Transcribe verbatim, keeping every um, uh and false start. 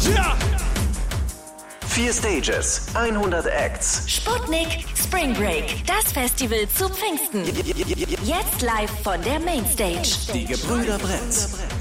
Ja! Vier Stages, hundert Acts. Sputnik Spring Break, das Festival zu Pfingsten. Jetzt live von der Mainstage. Die Gebrüder Bretz.